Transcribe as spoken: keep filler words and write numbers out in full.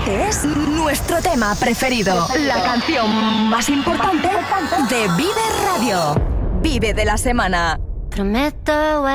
Este es nuestro tema preferido. La canción más importante de Vive Radio. Vive de la semana. Prometo